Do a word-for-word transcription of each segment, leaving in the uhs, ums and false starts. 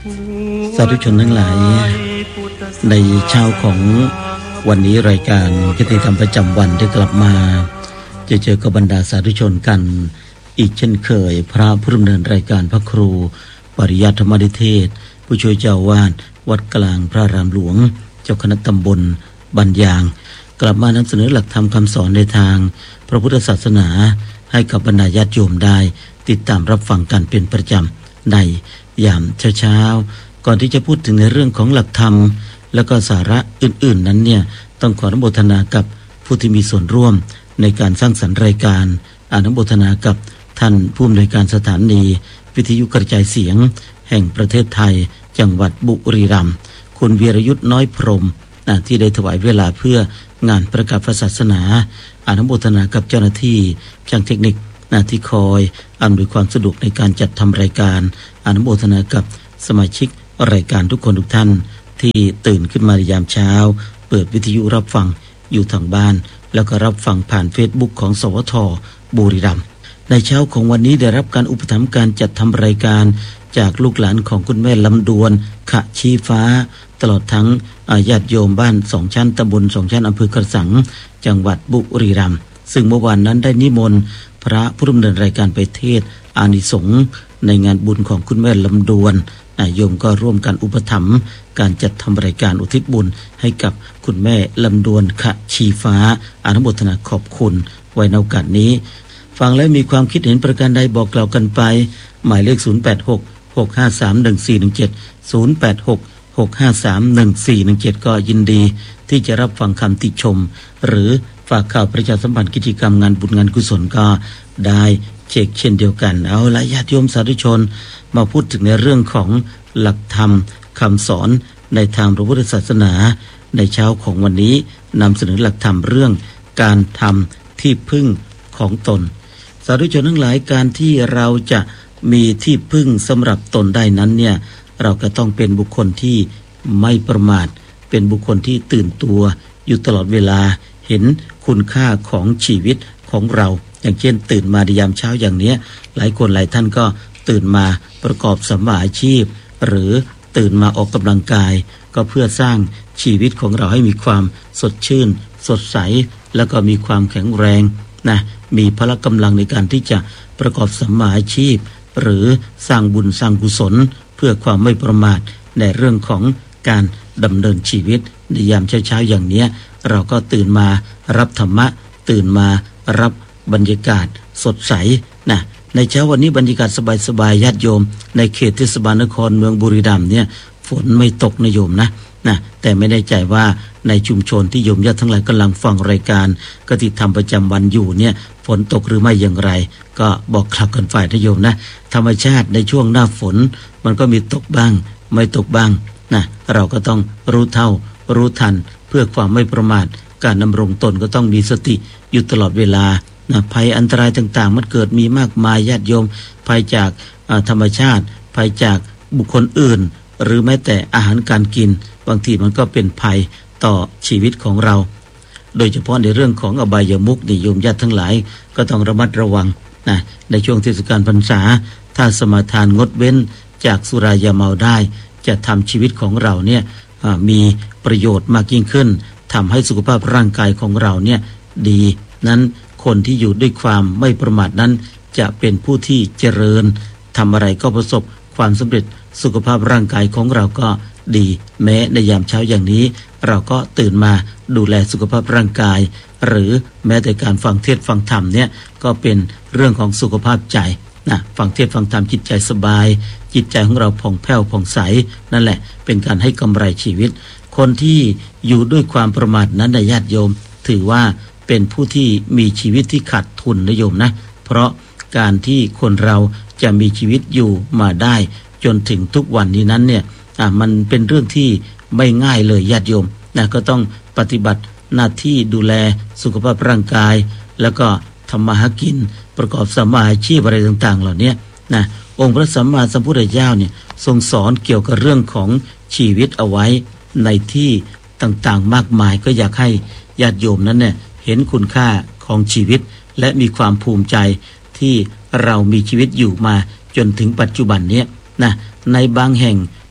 สาธุชนทั้งหลายในเช้าของวันนี้รายการคติธรรมประจำวันได้กลับมาจะเจอกับบรรดาสาธุชนกันอีกเช่นเคยพระผู้ดำเนินรายการพระครูปริยัติธรรมนิเทศผู้ช่วยเจ้าวาดวัดกลางพระรามหลวงเจ้าคณะตำบลบันยางกลับมานำเสนอหลักธรรมคำสอนในทางพระพุทธศาสนาให้กับบรรดาญาติโยมได้ติดตามรับฟังกันเป็นประจำในยามเช้าๆก่อนที่จะพูดถึงในเรื่องของหลักธรรมแล้วก็สาระอื่นๆนั้นเนี่ยต้องขออนุโมทนากับผู้ที่มีส่วนร่วมในการสร้างสรรค์รายการอนุโมทนากับท่านผู้อำนวยการสถานีวิทยุกระจายเสียงแห่งประเทศไทยจังหวัดบุรีรัมย์คุณวีรยุทธ์น้อยพรหมที่ได้ถวายเวลาเพื่องานประกาศศาสนาอนุโมทนากับเจ้าหน้าที่ช่างเทคนิคที่คอยอำนวยความสะดวกในการจัดทำรายการอนุโมทนากับสมาชิกรายการทุกคนทุกท่านที่ตื่นขึ้นมาในยามเช้าเปิดวิทยุรับฟังอยู่ทางบ้านแล้วก็รับฟังผ่าน Facebook ของสวทบุรีรัมย์ในเช้าของวันนี้ได้รับการอุปถัมภ์การจัดทำรายการจากลูกหลานของคุณแม่ลำดวนขะชีฟ้าตลอดทั้งญาติโยมบ้านสองชั้นตำบลสองชั้นอำเภอกระสังจังหวัดบุรีรัมย์ซึ่งเมื่อวานนั้นได้นิมนต์พระผู้ดำเนินรายการไปเทศน์อานิสงส์ในงานบุญของคุณแม่ลำดวนโยมก็ร่วมกันอุปถัมภ์การจัดทำรายการอุทิศบุญให้กับคุณแม่ลำดวนขะชีฟ้าอนุโมทนาขอบคุณไว้ในโอกาสนี้ฟังแล้วมีความคิดเห็นประการใดบอกกล่าวกันไปหมายเลขศูนย์ แปด หก หก ห้า สาม หนึ่ง สี่ หนึ่ง เจ็ด ศูนย์ แปด หก หก ห้า สาม หนึ่ง สี่ หนึ่ง เจ็ดก็ยินดีที่จะรับฟังคำติชมหรือฝากข่าวประชาสัมพันธ์กิจกรรมงานบุญงานกุศลก็ได้เช็คเช่นเดียวกันเอาละญาติโยมสาธุชนมาพูดถึงในเรื่องของหลักธรรมคำสอนในทางพระพุทธศาสนาในเช้าของวันนี้นำเสนอหลักธรรมเรื่องการทำที่พึ่งของตนสาธุชนทั้งหลายการที่เราจะมีที่พึ่งสำหรับตนได้นั้นเนี่ยเราก็ต้องเป็นบุคคลที่ไม่ประมาทเป็นบุคคลที่ตื่นตัวอยู่ตลอดเวลาเห็นคุณค่าของชีวิตของเราอย่างเช่นตื่นมาในยามเช้าอย่างนี้หลายคนหลายท่านก็ตื่นมาประกอบสัมมาอาชีพหรือตื่นมาออกกำลังกายก็เพื่อสร้างชีวิตของเราให้มีความสดชื่นสดใสแล้วก็มีความแข็งแรงนะมีพละกำลังในการที่จะประกอบสัมมาอาชีพหรือสร้างบุญสร้างกุศลเพื่อความไม่ประมาทในเรื่องของการดำเนินชีวิตในยามเช้าๆอย่างนี้เราก็ตื่นมารับธรรมะตื่นมารับบรรยากาศสดใสนะในเช้าวันนี้บรรยากาศสบายๆญาติโยมในเขตเทศบาลนครเมืองบุรีรัมย์เนี่ยฝนไม่ตกนะโยมนะนะแต่ไม่แน่ใจว่าในชุมชนที่โยมญาติทั้งหลายกำลังฟังรายการกติธรรมประจำวันอยู่เนี่ยฝนตกหรือไม่อย่างไรก็บอกกล่าวกันฝ่ายนะโยมนะธรรมชาติในช่วงหน้าฝนมันก็มีตกบ้างไม่ตกบ้างนะเราก็ต้องรู้เท่ารู้ทันเพื่อความไม่ประมาทการดำรงตนก็ต้องมีสติอยู่ตลอดเวลานะภัยอันตรายต่างๆมันเกิดมีมากมายญาติโยมภัยจากธรรมชาติภัยจากบุคคลอื่นหรือแม้แต่อาหารการกินบางทีมันก็เป็นภัยต่อชีวิตของเราโดยเฉพาะในเรื่องของอบายมุขนิยมญาติทั้งหลายก็ต้องระมัดระวังนะในช่วงเทศกาลพรรษาถ้าสมาทานงดเว้นจากสุรายาเมาได้จะทำชีวิตของเราเนี่ยมีประโยชน์มากยิ่งขึ้นทำให้สุขภาพร่างกายของเราเนี่ยดีนั้นคนที่อยู่ด้วยความไม่ประมาทนั้นจะเป็นผู้ที่เจริญทำอะไรก็ประสบความสำเร็จสุขภาพร่างกายของเราก็ดีแม้ในยามเช้าอย่างนี้เราก็ตื่นมาดูแลสุขภาพร่างกายหรือแม้แต่การฟังเทศน์ฟังธรรมเนี่ยก็เป็นเรื่องของสุขภาพใจนะฟังเทศน์ฟังธรรมจิตใจสบายจิตใจของเราผ่องแผ้วผ่องใสนั่นแหละเป็นการให้กำไรชีวิตคนที่อยู่ด้วยความประมาทนั้นนะญาติโยมถือว่าเป็นผู้ที่มีชีวิตที่ขาดทุนนะโยมนะเพราะการที่คนเราจะมีชีวิตอยู่มาได้จนถึงทุกวันนี้นั้นเนี่ยอ่ะมันเป็นเรื่องที่ไม่ง่ายเลยญาติโยมนะก็ต้องปฏิบัติหน้าที่ดูแลสุขภาพร่างกายแล้วก็ทำมาหากินประกอบสัมมาอาชีพอะไรต่างๆเหล่านี้นะองค์พระสัมมาสัมพุทธเจ้าเนี่ยทรงสอนเกี่ยวกับเรื่องของชีวิตเอาไว้ในที่ต่างๆมากมายก็อยากให้ญาติโยมนั้นเนี่ยเห็นคุณค่าของชีวิตและมีความภูมิใจที่เรามีชีวิตอยู่มาจนถึงปัจจุบันนี้นะในบางแห่ง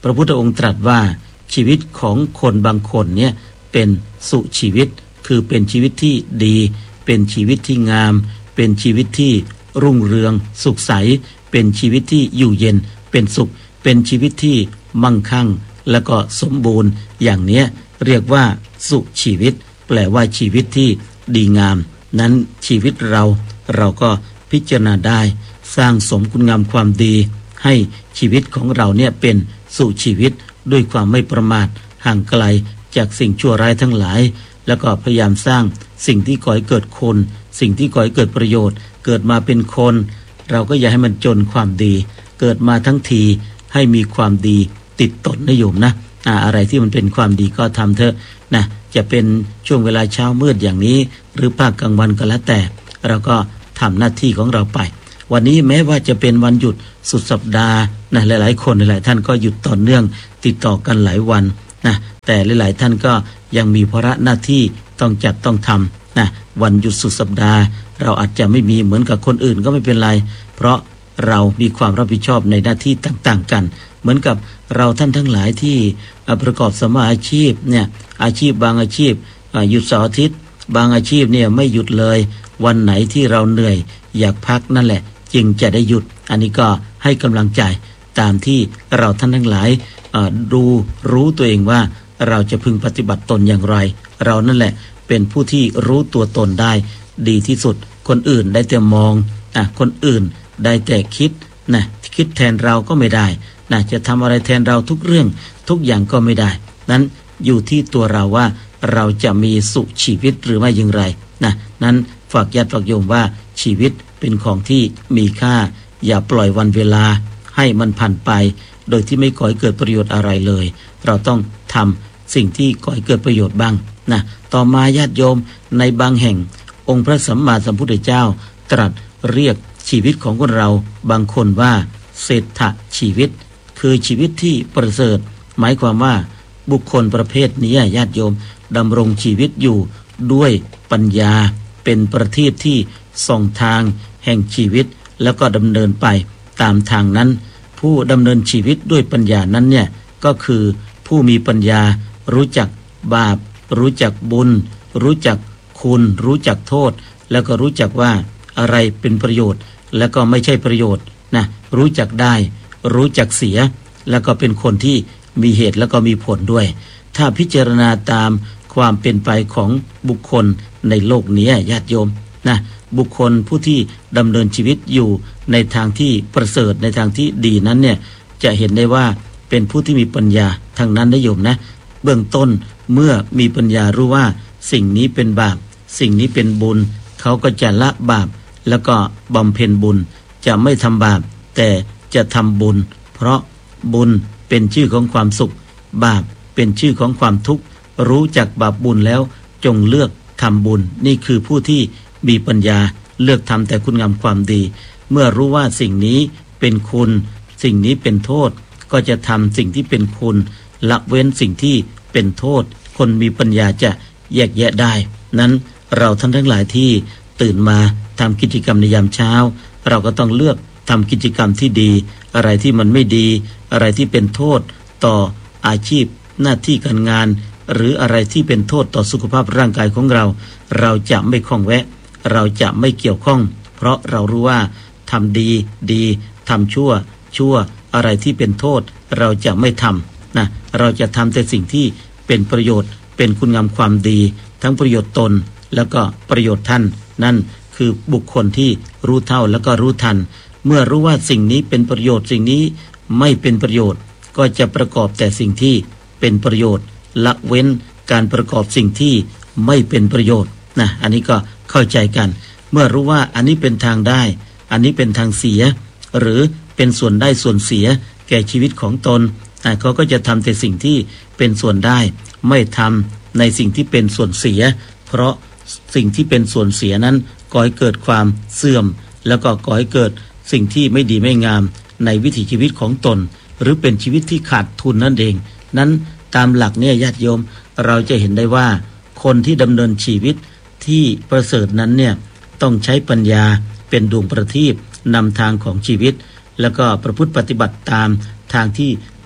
พระพุทธองค์ตรัสว่าชีวิตของคนบางคนเนี่ยเป็นสุชีวิตคือเป็นชีวิตที่ดีเป็นชีวิตที่งามเป็นชีวิตที่รุ่งเรืองสุขใสเป็นชีวิตที่อยู่เย็นเป็นสุขเป็นชีวิตที่มั่งคั่งแล้วก็สมบูรณ์อย่างเนี้ยเรียกว่าสุชีวิตแปลว่าชีวิตที่ดีงามนั้นชีวิตเราเราก็พิจารณาได้สร้างสมคุณงามความดีให้ชีวิตของเราเนี่ยเป็นสุชีวิตด้วยความไม่ประมาทห่างไกลจากสิ่งชั่วร้ายทั้งหลายแล้วก็พยายามสร้างสิ่งที่ก่อให้เกิดคนสิ่งที่ก่อให้เกิดประโยชน์เกิดมาเป็นคนเราก็อย่าให้มันจนความดีเกิดมาทั้งทีให้มีความดีติดตนนะโยมนะอ่าอะไรที่มันเป็นความดีก็ทำเถอะนะจะเป็นช่วงเวลาเช้ามืดอย่างนี้หรือภาคกลางวันก็แล้วแต่เราก็ทำหน้าที่ของเราไปวันนี้แม้ว่าจะเป็นวันหยุดสุดสัปดาห์นะหลายๆคนหลายๆท่านก็หยุดต่อเนื่องติดต่อกันหลายวันนะแต่หลายๆท่านก็ยังมีภาระหน้าที่ต้องจัดต้องทำนะวันหยุดสุดสัปดาห์เราอาจจะไม่มีเหมือนกับคนอื่นก็ไม่เป็นไรเพราะเรามีความรับผิดชอบในหน้าที่ต่างๆกันเหมือนกับเราท่านทั้งหลายที่ประกอบสมาอาชีพเนี่ยอาชีพบางอาชีพหยุดเสาร์อาทิตย์บางอาชีพเนี่ยไม่หยุดเลยวันไหนที่เราเหนื่อยอยากพักนั่นแหละจึงจะได้หยุดอันนี้ก็ให้กำลังใจตามที่เราท่านทั้งหลายดูรู้ตัวเองว่าเราจะพึงปฏิบัติตนอย่างไรเรานั่นแหละเป็นผู้ที่รู้ตัวตนได้ดีที่สุดคนอื่นได้แต่มองอ่ะคนอื่นได้แต่คิดนะคิดแทนเราก็ไม่ได้นะจะทำอะไรแทนเราทุกเรื่องทุกอย่างก็ไม่ได้นั้นอยู่ที่ตัวเราว่าเราจะมีสุขชีวิตหรือไม่อย่างไรนะนั้นฝากญาติฝากโยมว่าชีวิตเป็นของที่มีค่าอย่าปล่อยวันเวลาให้มันผ่านไปโดยที่ไม่ก่อให้เกิดประโยชน์อะไรเลยเราต้องทำสิ่งที่ก่อให้เกิดประโยชน์บ้างนะต่อมาญาติโยมในบางแห่งองค์พระสัมมาสัมพุทธเจ้าตรัสเรียกชีวิตของคนเราบางคนว่าเศรษฐชีวิตคือชีวิตที่ประเสริฐหมายความว่าบุคคลประเภทนี้ญาติโยมดำรงชีวิตอยู่ด้วยปัญญาเป็นประทีปที่ส่องทางแห่งชีวิตแล้วก็ดำเนินไปตามทางนั้นผู้ดำเนินชีวิตด้วยปัญญานั้นเนี่ยก็คือผู้มีปัญญารู้จักบาปรู้จักบุญรู้จักคุณรู้จักโทษแล้วก็รู้จักว่าอะไรเป็นประโยชน์แล้วก็ไม่ใช่ประโยชน์นะรู้จักได้รู้จักเสียแล้วก็เป็นคนที่มีเหตุแล้วก็มีผลด้วยถ้าพิจารณาตามความเป็นไปของบุคคลในโลกนี้ญาติโยมนะบุคคลผู้ที่ดำเนินชีวิตอยู่ในทางที่ประเสริฐในทางที่ดีนั้นเนี่ยจะเห็นได้ว่าเป็นผู้ที่มีปัญญาทางนั้นนะโยมนะเบื้องต้นเมื่อมีปัญญารู้ว่าสิ่งนี้เป็นบาปสิ่งนี้เป็นบุญเขาก็จะละบาปแล้วก็บำเพ็ญบุญจะไม่ทำบาปแต่จะทำบุญเพราะบุญเป็นชื่อของความสุขบาปเป็นชื่อของความทุกข์รู้จักบาปบุญแล้วจงเลือกทำบุญนี่คือผู้ที่มีปัญญาเลือกทำแต่คุณงามความดีเมื่อรู้ว่าสิ่งนี้เป็นคุณสิ่งนี้เป็นโทษก็จะทำสิ่งที่เป็นคุณละเว้นสิ่งที่เป็นโทษคนมีปัญญาจะแยกแยะได้นั้นเราท่านทั้งหลายที่ตื่นมาทำกิจกรรมในยามเช้าเราก็ต้องเลือกทำกิจกรรมที่ดีอะไรที่มันไม่ดีอะไรที่เป็นโทษต่ออาชีพหน้าที่การงานหรืออะไรที่เป็นโทษต่อสุขภาพร่างกายของเราเราจะไม่ข้องแวะเราจะไม่เกี่ยวข้องเพราะเรารู้ว่าทำดีดีทำชั่วชั่วอะไรที่เป็นโทษเราจะไม่ทำนะเราจะทำแต่สิ่งที่เป็นประโยชน์เป็นคุณงามความดีทั้งประโยชน์ตนแล้วก็ประโยชน์ท่านนั่นคือบุคคลที่รู้เท่าแล้วก็รู้ทันเมื่อรู้ว่าสิ่งนี้เป็นประโยชน์สิ่งนี้ไม่เป็นประโยชน์ก็จะประกอบแต่สิ่งที่เป็นประโยชน์ละเว้นการประกอบสิ่งที่ไม่เป็นประโยชน์นะอันนี้ก็เข้าใจกันเมื่อรู้ว่าอันนี้เป็นทางได้อันนี้เป็นทางเสียหรือเป็นส่วนได้ส่วนเสียแก่ชีวิตของตนเขาก็จะทำแต่สิ่งที่เป็นส่วนได้ไม่ทำในสิ่งที่เป็นส่วนเสียเพราะสิ่งที่เป็นส่วนเสียนั้นก่อให้เกิดความเสื่อมแล้วก็ก่อให้เกิดสิ่งที่ไม่ดีไม่งามในวิถีชีวิตของตนหรือเป็นชีวิตที่ขาดทุนนั่นเองนั้นตามหลักเนี่ยญาติโยมเราจะเห็นได้ว่าคนที่ดำเนินชีวิตที่ประเสริฐนั้นเนี่ยต้องใช้ปัญญาเป็นดวงประทีปนำทางของชีวิตแล้วก็ประพฤติปฏิบัติตามทางที่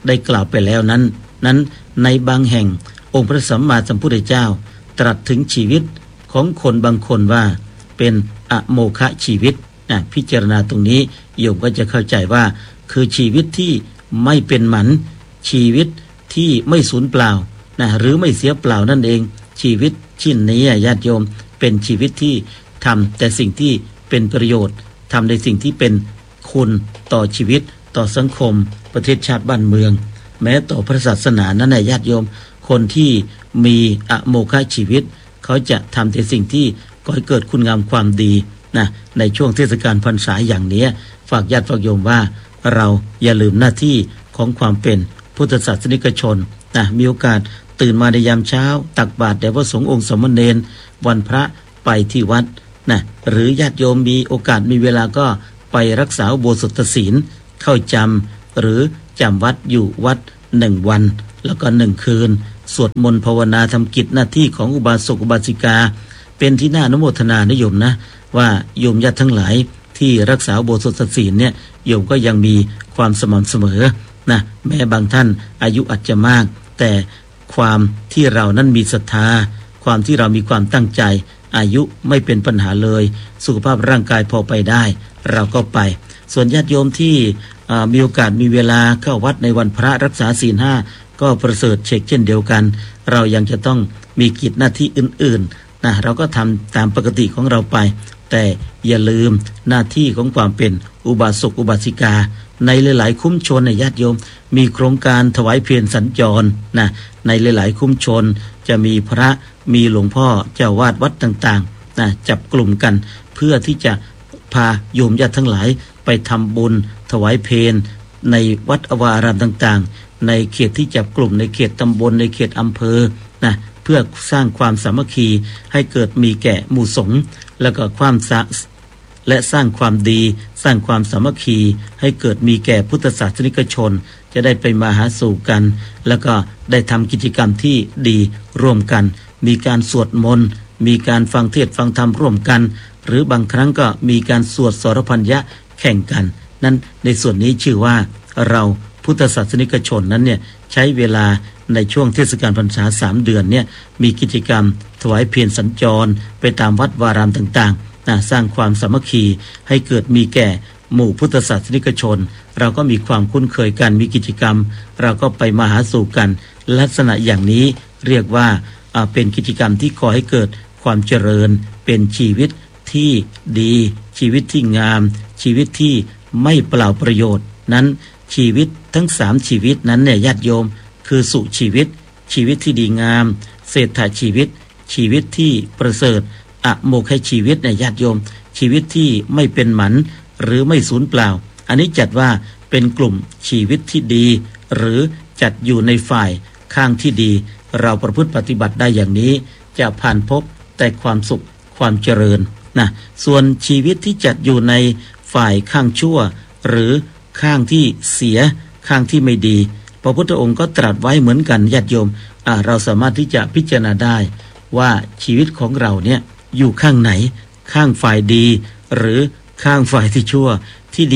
ได้กล่าวไปแล้วนั้นนั้นในบางแห่งองค์พระสัมมาสัมพุทธเจ้าตรัสถึงชีวิตของคนบางคนว่าเป็นอโมฆะชีวิตนะพิจารณาตรงนี้โยมก็จะเข้าใจว่าคือชีวิตที่ไม่เป็นหมันชีวิตที่ไม่สูญเปล่านะหรือไม่เสียเปล่านั่นเองชีวิตชิ้นนี้ญาติโยมเป็นชีวิตที่ทำแต่สิ่งที่เป็นประโยชน์ทำในสิ่งที่เป็นคุณต่อชีวิตต่อสังคมประเทศชาติบ้านเมืองแม้ต่อพระศาสนานั้นนะญาติโยมคนที่มีอโมฆะชีวิตเขาจะทำแต่สิ่งที่ก่อให้เกิดคุณงามความดีนะในช่วงเทศกาลพรรษาอย่างนี้ฝากญาติฝากโยมว่าเราอย่าลืมหน้าที่ของความเป็นพุทธศาสนิกชนนะมีโอกาสตื่นมาในยามเช้าตักบาตรแด่พระสงฆ์องค์สมณเณรวันพระไปที่วัดนะหรือญาติโยมมีโอกาสมีเวลาก็ไปรักษาอุโบสถศีลเข้าจำหรือจำวัดอยู่วัดหนึ่งวันแล้วก็หนึ่งคืนสวดมนต์ภาวนาทำกิจหน้าที่ของอุบาสกอุบาสิกาเป็นที่น่าอนุโมทนานะโยมนะว่าโยมญาติทั้งหลายที่รักษาอุโบสถศีลเนี่ยโยมก็ยังมีความสม่ำเสมอนะแม้บางท่านอายุอาจจะมากแต่ความที่เรานั้นมีศรัทธาความที่เรามีความตั้งใจอายุไม่เป็นปัญหาเลยสุขภาพร่างกายพอไปได้เราก็ไปส่วนญาติโยมที่มีโอกาสมีเวลาเข้าวัดในวันพระรักษาศีลห้าก็ประเสริฐเชกเช่นเดียวกันเรายังจะต้องมีกิจหน้าที่อื่นๆนะเราก็ทำตามปกติของเราไปแต่อย่าลืมหน้าที่ของความเป็นอุบาสกอุบาสิกาในหลายๆคุ้มชนในญาติโยมมีโครงการถวายเพลสัญจรนะในหลายๆคุ้มชนจะมีพระมีหลวงพ่อเจ้าวาดวัดต่างๆนะจับกลุ่มกันเพื่อที่จะพาโยมญาติทั้งหลายไปทำบุญถวายเพลในวัดอวารามต่างๆในเขตที่จับกลุ่มในเขตตำบลในเขตอำเภอนะเพื่อสร้างความสามัคคีให้เกิดมีแก่หมู่สงฆ์แล้วก็ความสะและสร้างความดีสร้างความสามัคคีให้เกิดมีแก่พุทธศาสนิกชนจะได้ไปมาหาสู่กันแล้วก็ได้ทำกิจกรรมที่ดีร่วมกันมีการสวดมนต์มีการฟังเทศน์ฟังธรรมร่วมกันหรือบางครั้งก็มีการสวดสรพัญญะแข่งกันนั้นในส่วนนี้ชื่อว่าเราพุทธศาสนิกชนนั้นเนี่ยใช้เวลาในช่วงเทศกาลพรรษาสามเดือนเนี่ยมีกิจกรรมถวายเพลสัญจรไปตามวัดวารามต่างๆนะสร้างความสามัคคีให้เกิดมีแก่หมู่พุทธศาสนิกชนเราก็มีความคุ้นเคยกันมีกิจกรรมเราก็ไปมาหาสู่กันลักษณะอย่างนี้เรียกว่าเป็นกิจกรรมที่ก่อให้เกิดความเจริญเป็นชีวิตที่ดีชีวิตที่งามชีวิตที่ไม่เปล่าประโยชน์นั้นชีวิตทั้งสามชีวิตนั้นเนี่ยญาติโยมคือสุชีวิตชีวิตที่ดีงามเศรษฐาชีวิตชีวิตที่ประเสริฐอโมฆะชีวิตเนี่ยญาติโยมชีวิตที่ไม่เป็นหมันหรือไม่สูญเปล่าอันนี้จัดว่าเป็นกลุ่มชีวิตที่ดีหรือจัดอยู่ในฝ่ายข้างที่ดีเราประพฤติปฏิบัติได้อย่างนี้จะผ่านพบแต่ความสุขความเจริญนะส่วนชีวิตที่จัดอยู่ในฝ่ายข้างชั่วหรือข้างที่เสียข้างที่ไม่ดีพระพุทธองค์ก็ตรัสไว้เหมือนกันญาติโยมเราสามารถที่จะพิจารณาได้ว่าชีวิตของเราเนี่ยอยู่ข้างไหนข้างฝ่ายดีหรือข้างฝ่ายที่ชั่วที่ดี